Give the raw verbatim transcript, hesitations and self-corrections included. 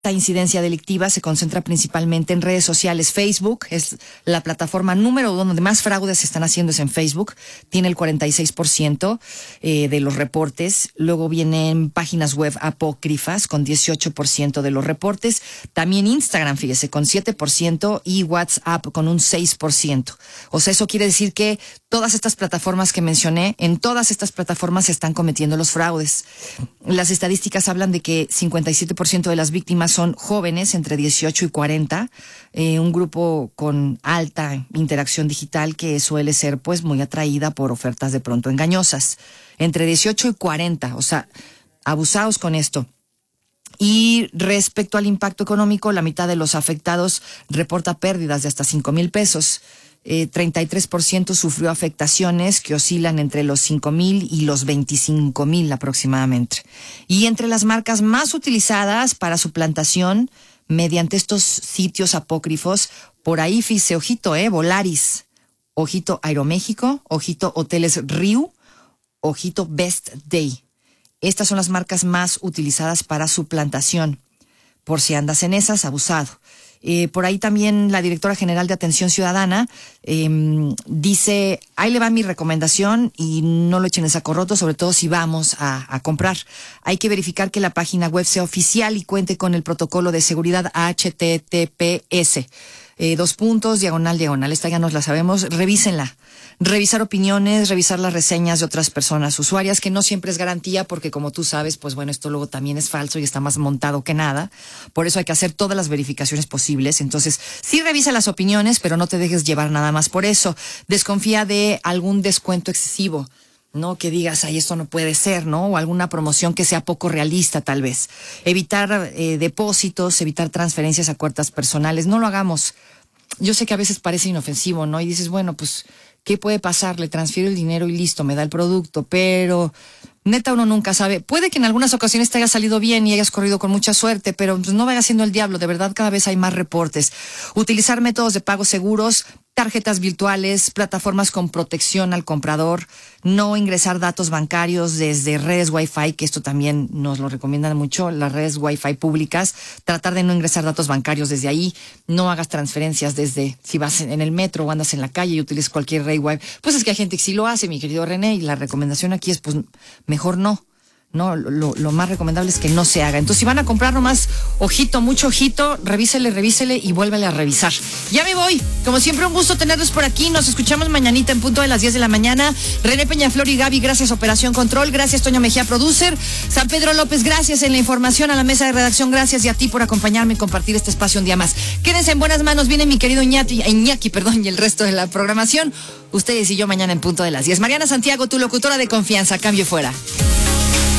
La incidencia delictiva se concentra principalmente en redes sociales. Facebook es la plataforma número uno donde más fraudes se están haciendo, es en Facebook. Tiene el cuarenta y seis por ciento eh, de los reportes. Luego vienen páginas web apócrifas con dieciocho por ciento de los reportes. También Instagram, fíjese, con siete por ciento y WhatsApp con un seis por ciento. O sea, eso quiere decir que todas estas plataformas que mencioné, en todas estas plataformas se están cometiendo los fraudes. Las estadísticas hablan de que cincuenta y siete por ciento de las víctimas son jóvenes entre dieciocho y cuarenta, eh, un grupo con alta interacción digital que suele ser pues muy atraída por ofertas de pronto engañosas. Entre dieciocho y cuarenta, o sea, abusados con esto. Y respecto al impacto económico, la mitad de los afectados reporta pérdidas de hasta cinco mil pesos. Eh, treinta y tres por ciento sufrió afectaciones que oscilan entre los cinco mil y los veinticinco mil aproximadamente. Y entre las marcas más utilizadas para suplantación mediante estos sitios apócrifos, por ahí fíjese, ojito, eh, Volaris, ojito Aeroméxico, ojito Hoteles Riu, ojito Best Day. Estas son las marcas más utilizadas para suplantación. Por si andas en esas, abusado. Eh, por ahí también la directora general de Atención Ciudadana eh, dice, ahí le va mi recomendación y no lo echen en saco roto, sobre todo si vamos a, a comprar. Hay que verificar que la página web sea oficial y cuente con el protocolo de seguridad H T T P S. Eh, dos puntos, diagonal, diagonal. Esta ya nos la sabemos, revísenla. Revisar opiniones, revisar las reseñas de otras personas usuarias, que no siempre es garantía porque como tú sabes, pues bueno, esto luego también es falso y está más montado que nada. Por eso hay que hacer todas las verificaciones posibles. Entonces, sí revisa las opiniones, pero no te dejes llevar nada más por eso. Desconfía de algún descuento excesivo, ¿no? Que digas, ay, esto no puede ser, ¿no? O alguna promoción que sea poco realista, tal vez. Evitar eh, depósitos, evitar transferencias a cuentas personales. No lo hagamos. Yo sé que a veces parece inofensivo, ¿no? Y dices, bueno, pues, ¿qué puede pasar? Le transfiero el dinero y listo, me da el producto, pero neta uno nunca sabe. Puede que en algunas ocasiones te haya salido bien y hayas corrido con mucha suerte, pero pues, no vaya siendo el diablo, de verdad cada vez hay más reportes. Utilizar métodos de pago seguros, tarjetas virtuales, plataformas con protección al comprador, no ingresar datos bancarios desde redes Wi-Fi, que esto también nos lo recomiendan mucho, las redes Wi-Fi públicas, tratar de no ingresar datos bancarios desde ahí, no hagas transferencias desde, si vas en el metro o andas en la calle y utilizas cualquier red Wi-Fi, pues es que hay gente que sí lo hace, mi querido René, y la recomendación aquí es pues mejor no. No, lo, lo más recomendable es que no se haga. Entonces, si van a comprar nomás, ojito, mucho ojito, revísele, revísele y vuélvele a revisar. Ya me voy. Como siempre, un gusto tenerlos por aquí. Nos escuchamos mañanita en punto de las diez de la mañana. René Peñaflor y Gaby, gracias, Operación Control. Gracias, Toño Mejía, Producer. San Pedro López, gracias en la información, a la mesa de redacción. Gracias y a ti por acompañarme y compartir este espacio un día más. Quédense en buenas manos. Viene mi querido Iñaki, Iñaki, perdón, y el resto de la programación. Ustedes y yo mañana en punto de las diez. Mariana Santiago, tu locutora de confianza. Cambio fuera.